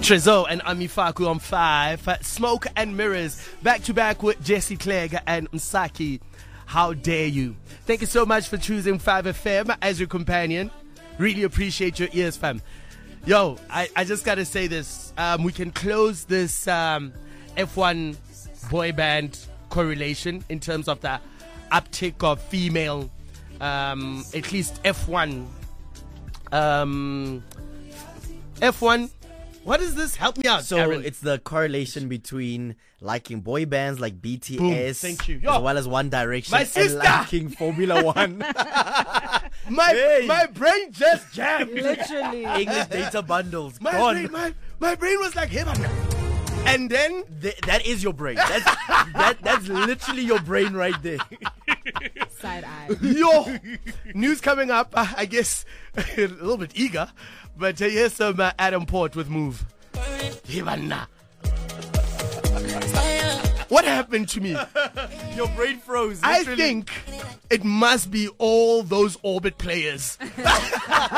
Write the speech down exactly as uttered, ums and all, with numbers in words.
Trezo and Amifaku on five. Smoke and Mirrors back to back with Jesse Clegg and Msaki. How dare you? Thank you so much for choosing five F M as your companion. Really appreciate your ears, fam. Yo, I, I just gotta say this. Um, we can close this um, F one boy band correlation in terms of the uptick of female, um, at least F one. Um, F one. What is this? Help me out, So Aaron. it's the correlation between liking boy bands like B T S, Boom. Thank you. Yo. as well as One Direction, My and sister. liking Formula One. My Hey. my brain just jammed. Literally. English data bundles My gone. brain, my, my brain was like, hey, man. And then Th- that is your brain. That's that, that's literally your brain right there. Side eye. yo, news coming up. Uh, I guess a little bit eager, but uh, here's some uh, Adam Port with Move. Hey, man. What happened to me? Your brain froze. I literally. think it must be all those Orbit players.